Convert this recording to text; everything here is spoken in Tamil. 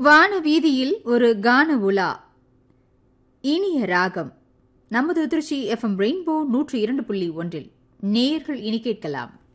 வான வீதியில் ஒரு கான உலா, இனிய ராகம். நமது திருச்சி FM ரெயின்போ 102.1 நேயர்கள் இனி கேட்கலாம்.